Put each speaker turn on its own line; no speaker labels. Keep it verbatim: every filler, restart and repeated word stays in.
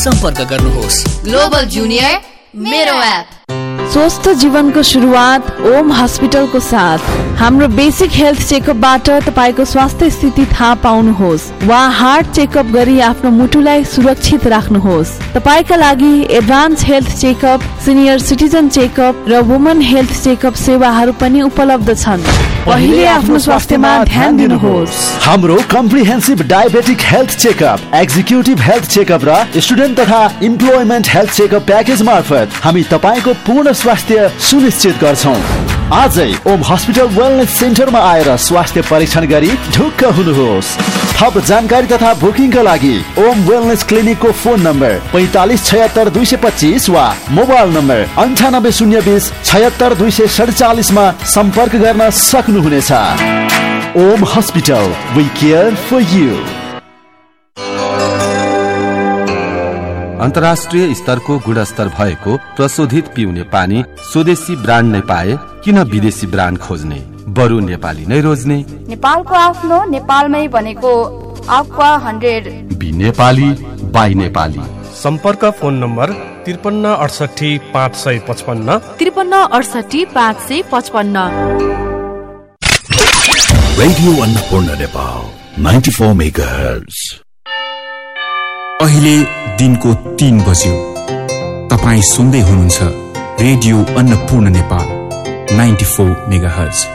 सम्पर्क गर्नुहोस्।
Global junior मेरो एप।
स्वस्थ जीवनको सुरुवात ओम हस्पिटलको साथ। हाम्रो बेसिक हेल्थ चेकअपबाट तपाईको स्वास्थ्य स्थिति थाहा पाउनुहोस् वा हार्ट चेकअप गरी आफ्नो मुटुलाई सुरक्षित राख्नुहोस्। तपाईका लागि advance health checkup, senior citizen checkup र वुमन हेल्थ चेकअप सेवाहरू पनि उपलब्ध छन्। पहिले आफ्नो स्वास्थ्यमा ध्यान दिनुहोस्।
हाम्रो comprehensive diabetic health checkup, executive health checkup र स्टुडेन्ट तथा इम्प्लोइमेन्ट हेल्थ चेकअप प्याकेज मार्फत हामी तपाईको पूर्ण स्वास्थ्य सुनिश्चित गर्छौं। आजै ओम हस्पिटल वेलनेस सेन्टरमा आएर स्वास्थ्य परीक्षण गरी ढुक्क हुनुहोस्। थप जानकारी तथा बुकिङका लागि ओम वेलनेस क्लिनिकको फोन नम्बर पैंतालीस छयत्तर दुई सय पच्चीस वा मोबाइल नम्बर अन्ठानब्बे शून्य बीस छयत्तर दुई सय सडचालिस मा सम्पर्क गर्न सक्नुहुनेछ। Om hospital, we care for you.
अन्तर्राष्ट्रिय स्तरको गुणस्तर भएको प्रशोधित पिउने पानी स्वदेशी ब्रान्ड नै पाए किन विदेशी ब्रान्ड खोज्ने? बरु नेपाली नै रोज्ने।
नेपालको आफ्नो, नेपालमै बनेको aqua hundred.
Be Nepali by Nepali.
सम्पर्क फोन नम्बर त्रिपन्न अडसठी पाँच सय पचपन्न
त्रिपन्न अडसठी पाँच सय पचपन्न।
रेडियो अन्नपूर्ण नेपाल चौरानब्बे मेगाहर्ज।
अहिले दिनको तीन बज्यो। तपाईँ सुन्दै हुनुहुन्छ रेडियो अन्नपूर्ण नेपाल चौरानब्बे मेगाहर्ज।